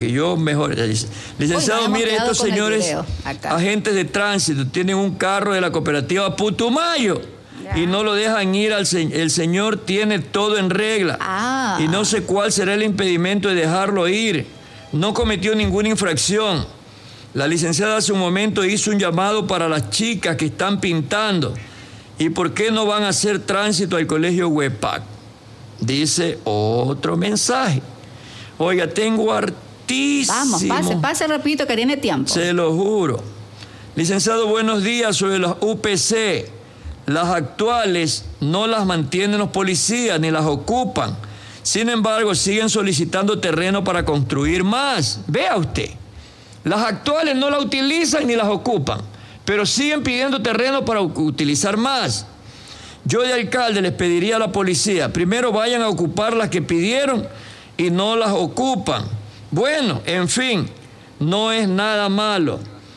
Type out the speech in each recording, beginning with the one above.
que yo mejor. Licenciado, mire, estos señores agentes de tránsito tienen un carro de la cooperativa Putumayo y no lo dejan ir. El señor tiene todo en regla y no sé cuál será el impedimento de dejarlo ir. No cometió ninguna infracción. La licenciada hace un momento hizo un llamado para las chicas que están pintando. ¿Y por qué no van a hacer tránsito al colegio Huepac? Dice otro mensaje. Oiga, tengo hartísimo. Vamos, pase rapidito que tiene tiempo. Se lo juro. Licenciado, buenos días. Sobre las UPC, las actuales no las mantienen los policías ni las ocupan. Sin embargo, siguen solicitando terreno para construir más. Vea usted, las actuales no las utilizan ni las ocupan, pero siguen pidiendo terreno para utilizar más. Yo de alcalde les pediría a la policía, primero vayan a ocupar las que pidieron y no las ocupan. Bueno, en fin, no es nada malo.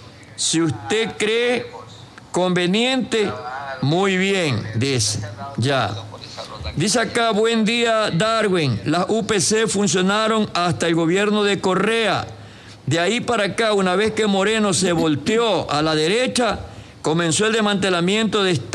Si usted cree conveniente, muy bien, dice. Ya. Dice acá, buen día, Darwin. Las UPC funcionaron hasta el gobierno de Correa. De ahí para acá, una vez que Moreno se volteó a la derecha, comenzó el desmantelamiento del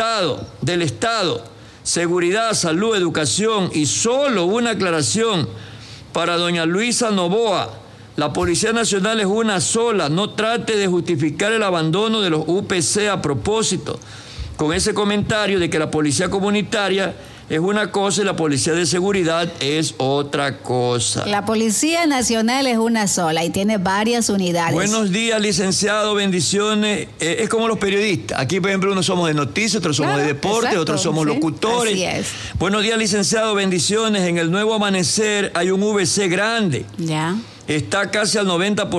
Estado. Seguridad, salud, educación. Y solo una aclaración para doña Luisa Novoa. La Policía Nacional es una sola. No trate de justificar el abandono de los UPC a propósito, con ese comentario de que la policía comunitaria es una cosa y la policía de seguridad es otra cosa. La Policía Nacional es una sola y tiene varias unidades. Buenos días, licenciado, bendiciones. Es como los periodistas. Aquí, por ejemplo, unos somos de noticias, otros somos de deporte, exacto, otros somos locutores. Así es. Buenos días, licenciado, bendiciones. En el Nuevo Amanecer hay un VC grande. Ya. Está casi al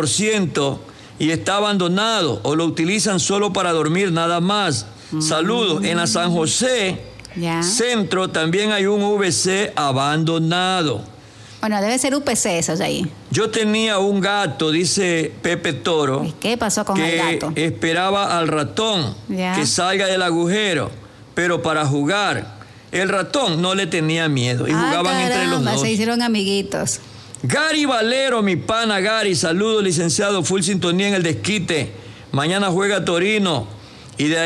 90% y está abandonado o lo utilizan solo para dormir nada más. Saludos. En la San José Centro también hay un VC abandonado. Bueno, debe ser UPC esos ahí. Yo tenía un gato, dice Pepe Toro. ¿Y qué pasó con el gato? Que esperaba al ratón que salga del agujero, pero para jugar. El ratón no le tenía miedo y jugaban entre los dos. Se hicieron amiguitos. Gary Valero, mi pana Gary, saludos, licenciado, full sintonía en el desquite. Mañana juega Torino y de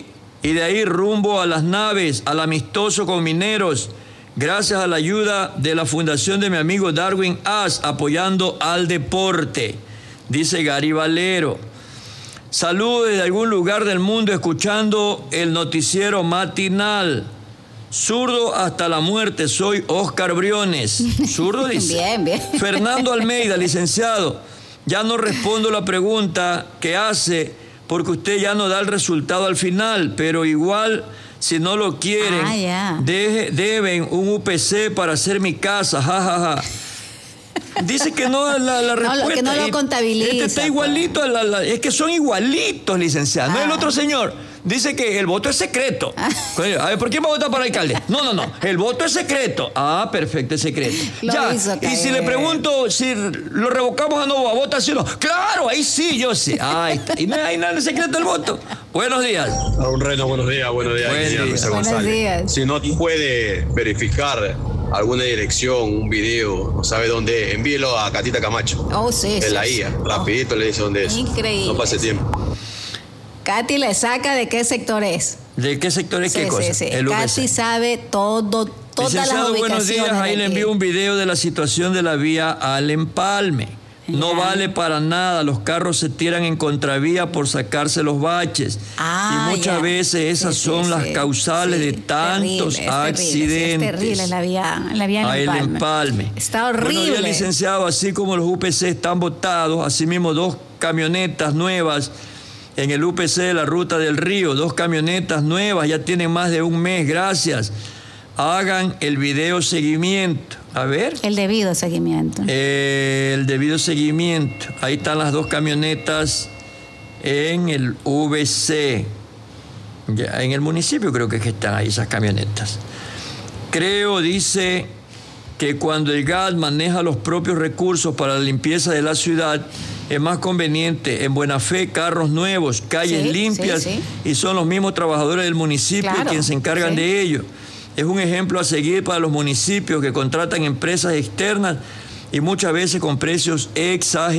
ahí rumbo a las naves, al amistoso con Mineros, gracias a la ayuda de la fundación de mi amigo Darwin As, apoyando al deporte, dice Gary Valero. Saludos desde algún lugar del mundo escuchando el noticiero matinal. Zurdo hasta la muerte, soy Oscar Briones. Zurdo dice. Bien. Fernando Almeida, licenciado, ya no respondo la pregunta que hace porque usted ya no da el resultado al final, pero igual, si no lo quieren, deben un UPC para hacer mi casa, jajaja. Dice que no la respuesta. Que no lo contabiliza. Este está igualito, es que son igualitos, licenciado. No el otro señor. Dice que el voto es secreto. A ver, ¿por quién va a votar para alcalde? No. El voto es secreto. Ah, perfecto, es secreto. Y si le pregunto si lo revocamos a Novoa, ¿vota sí o no? Claro, ahí sí, yo sé. Ahí está. Y no hay nada de secreto el voto. Buenos días. Don Reno, buenos días. Buenos días. Si no puede verificar alguna dirección, un video, no sabe dónde, envíelo a Catita Camacho. Oh, sí. En la IA. Rapidito le dice dónde es. Increíble. No pase tiempo. Katy le saca de qué sector es. ¿De qué sector es qué cosa? Sí. Katy sabe todas las ubicaciones. Buenos días, ahí le envío un video de la situación de la vía al Empalme. No vale para nada, los carros se tiran en contravía por sacarse los baches. Y muchas veces esas son las causales de tantos accidentes. Es terrible la vía el Empalme. Está horrible. Buenos días, licenciado, así como los UPC están botados, asimismo 2 camionetas nuevas en el UPC de la Ruta del Río, 2 camionetas nuevas, ya tienen más de un mes, gracias. Hagan el video seguimiento. A ver. El debido seguimiento. El debido seguimiento. Ahí están las 2 camionetas en el VC. Ya, en el municipio creo que están ahí esas camionetas. Creo, dice, que cuando el GAT maneja los propios recursos para la limpieza de la ciudad, es más conveniente, en buena fe, carros nuevos, calles limpias, y son los mismos trabajadores del municipio quienes se encargan de ello. Es un ejemplo a seguir para los municipios que contratan empresas externas y muchas veces con precios exagerados.